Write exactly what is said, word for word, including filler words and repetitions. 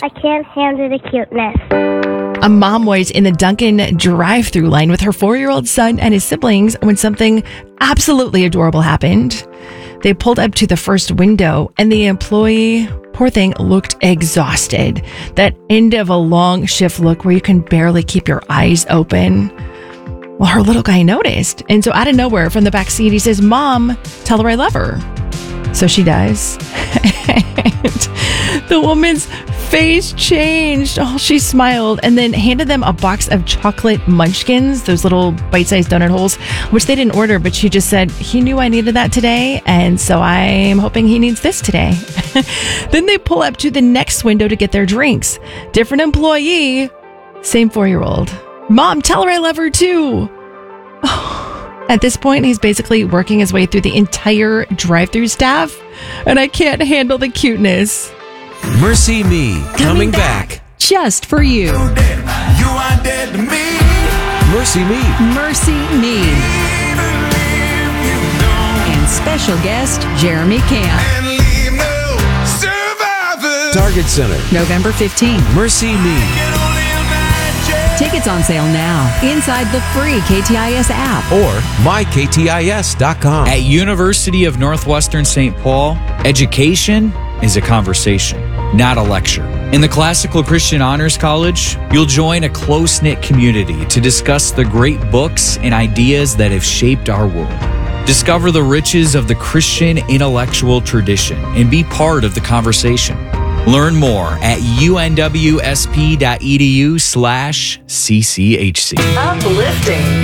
I can't handle the cuteness. A mom was in the Dunkin' drive-thru line with her four-year-old son and his siblings when something absolutely adorable happened. They pulled up to the first window and the employee, poor thing, looked exhausted. That end of a long shift look where you can barely keep your eyes open. Well, her little guy noticed. And so out of nowhere from the back seat, he says, "Mom, tell her I love her." So she does. And the woman's face changed. Oh, she smiled and then handed them a box of chocolate munchkins, those little bite-sized donut holes, which they didn't order, but she just said, "He knew I needed that today, and so I'm hoping he needs this today." Then they pull up to the next window to get their drinks. Different employee, same four-year-old. "Mom, tell her I love her too." At this point, he's basically working his way through the entire drive-thru staff, and I can't handle the cuteness. Mercy Me, coming back. Just for you. You are dead to me. Mercy Me. Mercy Me. Even if you don't. And special guest, Jeremy Camp. And leave no survivors. Target Center. November fifteenth. Mercy Me. Can only imagine. Tickets on sale now inside the free K T I S app. Or my K T I S dot com. At University of Northwestern Saint Paul, education is a conversation, not a lecture. In the Classical Christian Honors College, you'll join a close-knit community to discuss the great books and ideas that have shaped our world. Discover the riches of the Christian intellectual tradition and be part of the conversation. Learn more at unwsp.edu slash CCHC. Uplifting.